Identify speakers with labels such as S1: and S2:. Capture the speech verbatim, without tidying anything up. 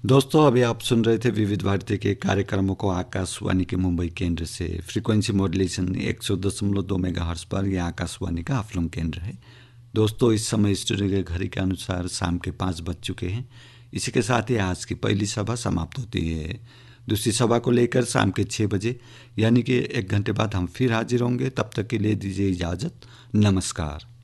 S1: दोस्तों, अभी आप सुन रहे थे विविध भारती के कार्यक्रमों को आकाशवाणी के मुंबई केंद्र से। फ्रीक्वेंसी मॉड्यूलेशन एक सौ दशमलव दो मेगा हर्ट्ज पर यह आकाशवाणी का हाफलंग केंद्र है। दोस्तों, इस समय स्टूडियो के घड़ी के अनुसार शाम के पाँच बज चुके हैं। इसी के साथ ही आज की पहली सभा समाप्त होती है। दूसरी सभा को लेकर शाम के छः बजे यानी कि एक घंटे बाद हम फिर हाजिर होंगे। तब तक के लिए दीजिए इजाज़त। नमस्कार।